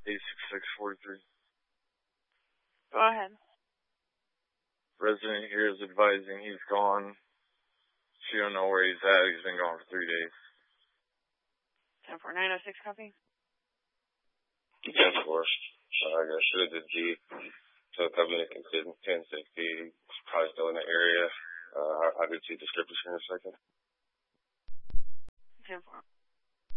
86643. Go ahead. Resident here is advising he's gone. She don't know where he's at. He's been gone for 3 days. 10906, copy. 10-4. I should have did G. So Covenant in 1060. Probably still in the area. I did see descriptors here in a second. 10-4.